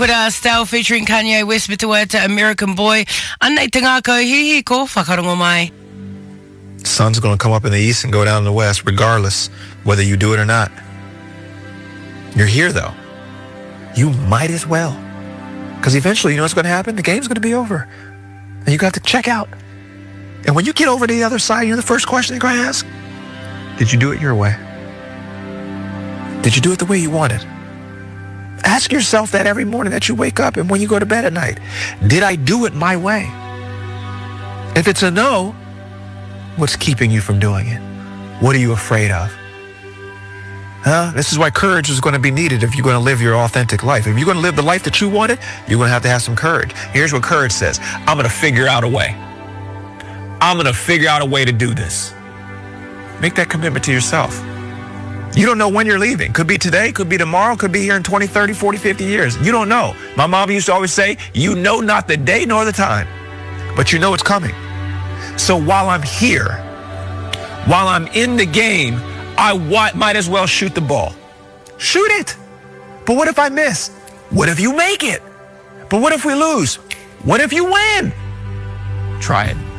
With Style featuring Kanye West with the word American Boy. Anei te ngākau hihi ko whakarongo mai. Sun's going to come up in the east and go down in the west, regardless whether you do it or not. You're here, though. You might as well. Because eventually, you know what's going to happen? The game's going to be over. And you got to check out. And when you get over to the other side, you know the first question you're going to ask? Did you do it your way? Did you do it the way you wanted? Ask yourself that every morning that you wake up and when you go to bed at night. Did I do it my way? If it's a no, what's keeping you from doing it? What are you afraid of? This is why courage is going to be needed if you're going to live your authentic life. If you're going to live the life that you wanted, you're going to have some courage. Here's what courage says. I'm going to figure out a way. I'm going to figure out a way to do this. Make that commitment to yourself. You don't know when you're leaving. Could be today, could be tomorrow, could be here in 20, 30, 40, 50 years. You don't know. My mom used to always say, you know not the day nor the time, but you know it's coming. So while I'm here, while I'm in the game, I might as well shoot the ball. Shoot it. But what if I miss? What if you make it? But what if we lose? What if you win? Try it.